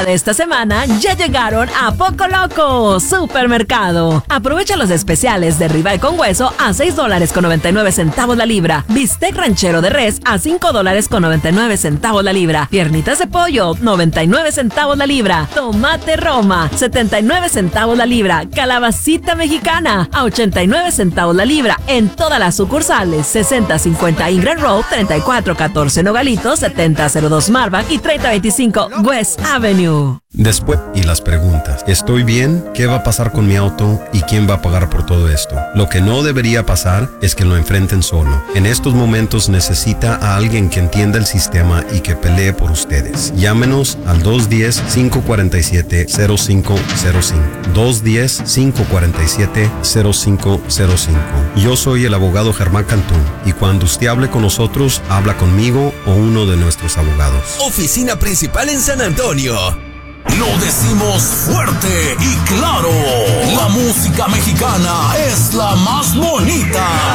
día de esta semana ya llegaron a Poco Loco Supermercado. Aprovecha los especiales de ribeye con hueso a $6.99 la libra. Bistec ranchero de res a $5.99 la libra. Piernitas de pollo, 99 centavos la libra. Tomate Roma, 79 centavos la libra. Calabacita mexicana a 89 centavos la libra en todas las sucursales. 6050 Ingram Road, 3414 Nogalitos, 7002 Marvac y 3025 West Avenue. Después, y las preguntas. ¿Estoy bien? ¿Qué va a pasar con mi auto? ¿Y quién va a pagar por todo esto? Lo que no debería pasar es que lo enfrenten solo. En estos momentos necesita a alguien que entienda el sistema y que pelee por ustedes. Llámenos al 210-547-0505. 210-547-0505. Yo soy el abogado Germán Cantún y cuando usted hable con nosotros, habla conmigo o uno de nuestros abogados. Oficina principal en San Antonio. Lo decimos fuerte y claro. La música mexicana es la más bonita.